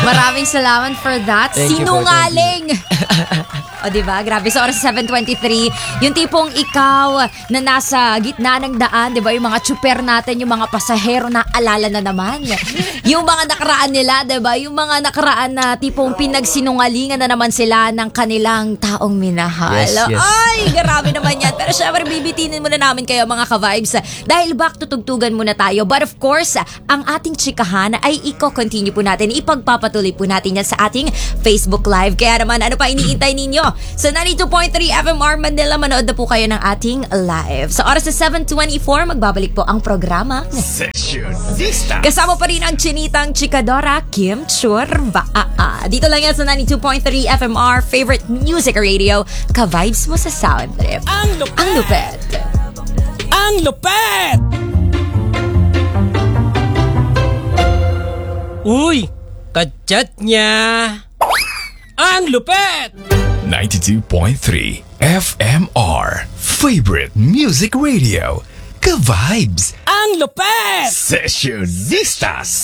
Maraming salamat for that. Thank you po, Sinungaling! O diba? Grabe. So oras sa 7:23, yung tipong ikaw na nasa gitna ng daan, diba? Yung mga tsuper natin, yung mga pasahero na alala na naman. Yung mga nakaraan nila, diba? Yung mga nakaraan na tipong pinagsinungalingan na naman sila ng kanilang taong minahal. Yes. Ay, grabe naman yan. Pero syempre, bibitinin muna namin kayo mga ka-vibes. Dahil back to tugtugan muna tayo. But of course, ang ating chikahan ay i-continue po natin. Ipagpapatuloy po natin yan sa ating Facebook Live. Kaya naman, ano pa iniintay ninyo? Sa 92.3 FMR Manila, manood na po kayo ng ating live. Sa oras sa 7:24, magbabalik po ang programa. Sessionista. Kasama pa rin ang chinitang chikadora, Kim Churba. Dito lang yan sa 92.3 FMR, favorite music radio. Ka-vibes mo sa sound trip. Ang lupet! Ang lupet! Ang lupet! Uy! Kachat niya! Ang lupet! 92.3 FMR Favorite Music Radio. Ka-vibes. Ang lupet! Sessionistas.